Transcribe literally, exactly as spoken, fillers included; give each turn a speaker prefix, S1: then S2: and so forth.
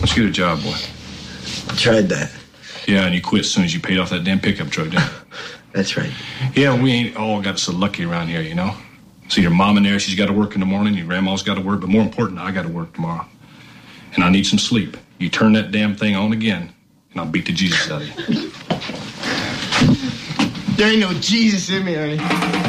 S1: Let's get a job, boy.
S2: I tried that.
S1: Yeah, and you quit as soon as you paid off that damn pickup truck, didn't you?
S2: That's right.
S1: Yeah, we ain't all got so lucky around here, you know? See, your mom in there, she's got to work in the morning, your grandma's got to work, but more important, I got to work tomorrow. And I need some sleep. You turn that damn thing on again, and I'll beat the Jesus out of you.
S2: There ain't no Jesus in me, Ernie.